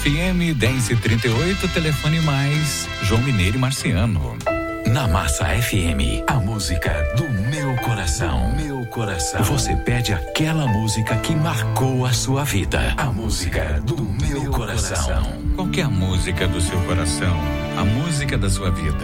FM 10h38, telefone mais João Mineiro e Marciano. Na Massa FM, a música do meu coração. Meu coração. Você pede aquela música que marcou a sua vida. A música do meu coração. Qual que é a música do seu coração? A música da sua vida.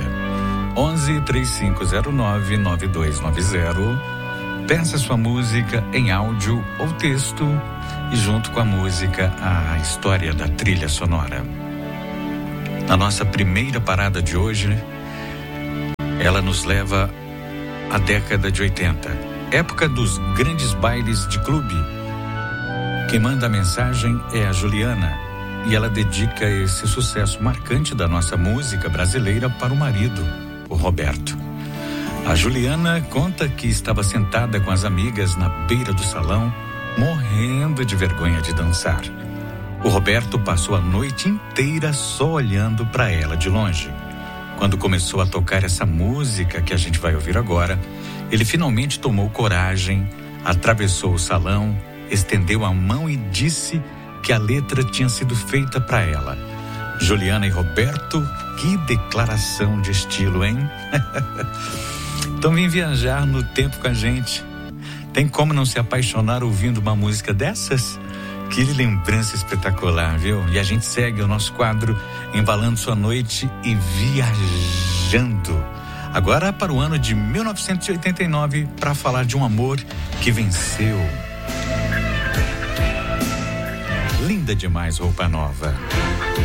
11-3509-9290. Peça sua música em áudio ou texto e junto com a música a história da trilha sonora. Na nossa primeira parada de hoje, ela nos leva à década de 80, época dos grandes bailes de clube. Quem manda a mensagem é a Juliana e ela dedica esse sucesso marcante da nossa música brasileira para o marido, o Roberto. A Juliana conta que estava sentada com as amigas na beira do salão, morrendo de vergonha de dançar. O Roberto passou a noite inteira só olhando para ela de longe. Quando começou a tocar essa música que a gente vai ouvir agora, ele finalmente tomou coragem, atravessou o salão, estendeu a mão e disse que a letra tinha sido feita para ela. Juliana e Roberto, que declaração de estilo, hein? Então vem viajar no tempo com a gente. Tem como não se apaixonar ouvindo uma música dessas? Que lembrança espetacular, viu? E a gente segue o nosso quadro Embalando Sua Noite e Viajando. Agora para o ano de 1989, para falar de um amor que venceu. Linda demais, Roupa Nova.